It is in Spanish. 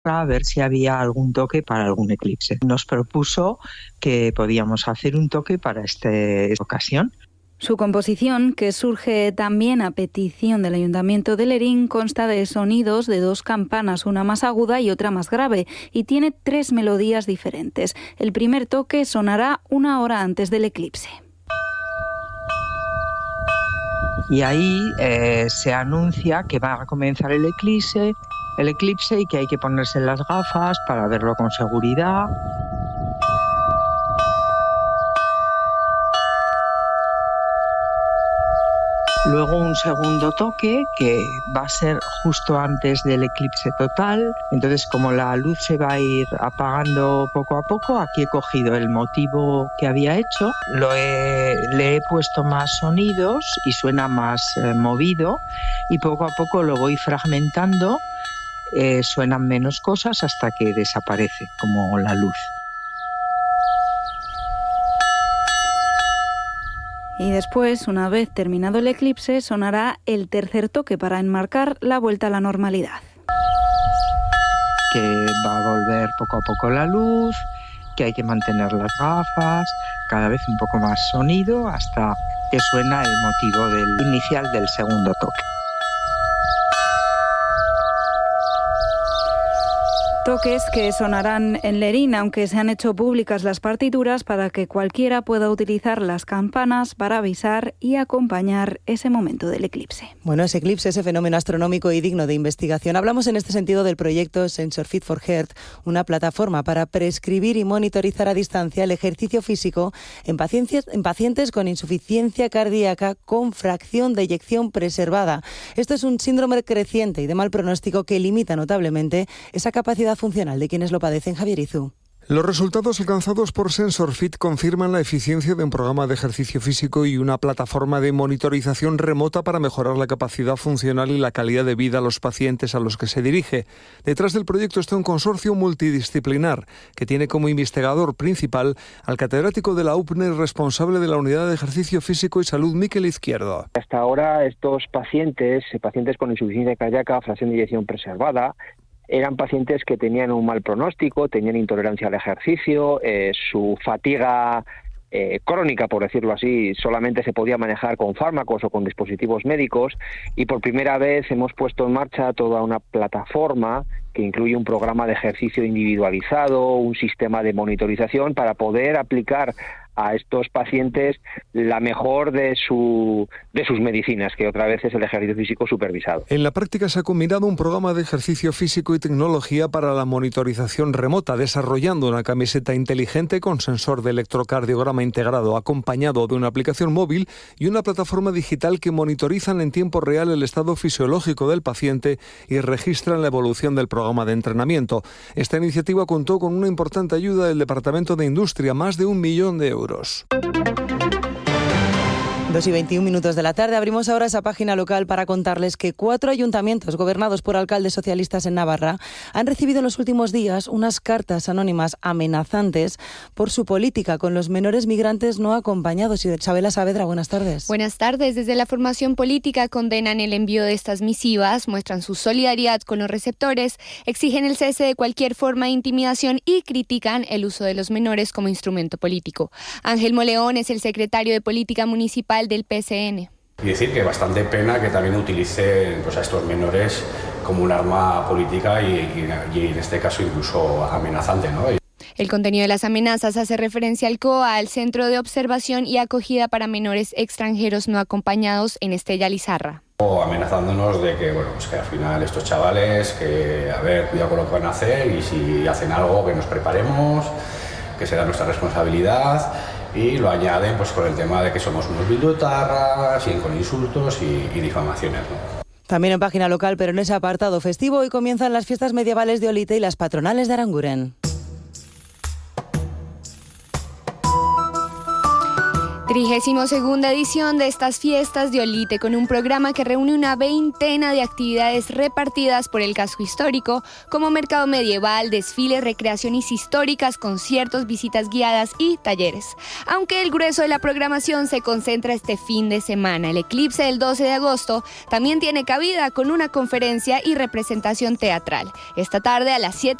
a ver si había algún toque para algún eclipse. Nos propuso que podíamos hacer un toque para esta ocasión. Su composición, que surge también a petición del Ayuntamiento de Lerín, consta de sonidos de 2 campanas, una más aguda y otra más grave, y tiene 3 melodías diferentes. El primer toque sonará 1 hora antes del eclipse. Y ahí se anuncia que va a comenzar el eclipse y que hay que ponerse las gafas para verlo con seguridad. Luego un segundo toque que va a ser justo antes del eclipse total. Entonces, como la luz se va a ir apagando poco a poco, aquí he cogido el motivo que había hecho, le he puesto más sonidos y suena más movido, y poco a poco lo voy fragmentando, suenan menos cosas hasta que desaparece como la luz. Y después, una vez terminado el eclipse, sonará el tercer toque para enmarcar la vuelta a la normalidad. Que va a volver poco a poco la luz, que hay que mantener las gafas, cada vez un poco más sonido hasta que suena el motivo inicial del segundo toque. Toques que sonarán en Lerín, aunque se han hecho públicas las partituras para que cualquiera pueda utilizar las campanas para avisar y acompañar ese momento del eclipse. Bueno, ese eclipse, ese fenómeno astronómico y digno de investigación. Hablamos en este sentido del proyecto Sensor Fit for Heart, una plataforma para prescribir y monitorizar a distancia el ejercicio físico en pacientes con insuficiencia cardíaca con fracción de eyección preservada. Esto es un síndrome creciente y de mal pronóstico que limita notablemente esa capacidad funcional de quienes lo padecen. Javier Izú. Los resultados alcanzados por SensorFit confirman la eficiencia de un programa de ejercicio físico y una plataforma de monitorización remota para mejorar la capacidad funcional y la calidad de vida a los pacientes a los que se dirige. Detrás del proyecto está un consorcio multidisciplinar que tiene como investigador principal al catedrático de la UPNE responsable de la Unidad de Ejercicio Físico y Salud, Miquel Izquierdo. Hasta ahora estos pacientes con insuficiencia cardíaca, fracción de eyección preservada, eran pacientes que tenían un mal pronóstico, tenían intolerancia al ejercicio, su fatiga crónica, por decirlo así, solamente se podía manejar con fármacos o con dispositivos médicos, y por primera vez hemos puesto en marcha toda una plataforma que incluye un programa de ejercicio individualizado, un sistema de monitorización para poder aplicar a estos pacientes la mejor de sus medicinas, que otra vez es el ejercicio físico supervisado. En la práctica se ha combinado un programa de ejercicio físico y tecnología para la monitorización remota, desarrollando una camiseta inteligente con sensor de electrocardiograma integrado, acompañado de una aplicación móvil y una plataforma digital que monitorizan en tiempo real el estado fisiológico del paciente y registran la evolución del programa de entrenamiento. Esta iniciativa contó con una importante ayuda del Departamento de Industria, más de 1 millón de euros. 2:21 de la tarde. Abrimos ahora esa página local para contarles que 4 ayuntamientos gobernados por alcaldes socialistas en Navarra han recibido en los últimos días unas cartas anónimas amenazantes por su política con los menores migrantes no acompañados. Isabela Saavedra, buenas tardes. Buenas tardes. Desde la formación política condenan el envío de estas misivas, muestran su solidaridad con los receptores, exigen el cese de cualquier forma de intimidación y critican el uso de los menores como instrumento político. Ángel Moleón es el secretario de Política Municipal del PSN. Y decir que bastante pena que también utilicen a estos menores como un arma política y en este caso incluso amenazante, ¿no? El contenido de las amenazas hace referencia al COA, al Centro de Observación y Acogida para Menores Extranjeros No Acompañados en Estella Lizarra. Amenazándonos de que, que al final estos chavales, cuidado con lo que van a hacer, y si hacen algo que nos preparemos, que será nuestra responsabilidad. Y lo añaden con el tema de que somos unos bilduetarras y con insultos y difamaciones, ¿no? También en página local, pero en ese apartado festivo, hoy comienzan las fiestas medievales de Olite y las patronales de Aranguren. 32ª edición de estas fiestas de Olite, con un programa que reúne una veintena de actividades repartidas por el casco histórico, como mercado medieval, desfiles, recreaciones históricas, conciertos, visitas guiadas y talleres. Aunque el grueso de la programación se concentra este fin de semana, el eclipse del 12 de agosto también tiene cabida con una conferencia y representación teatral. Esta tarde a las 7